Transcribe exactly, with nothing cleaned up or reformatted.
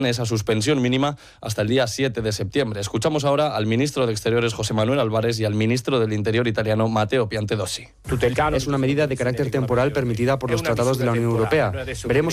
esa suspensión mínima hasta el día siete de septiembre. Escuchamos ahora al ministro de Exteriores, José Manuel Álvarez, y al ministro del Interior italiano, Matteo Piantedosi. Es una medida de carácter temporal permitida por los tratados de la Unión Europea. Veremos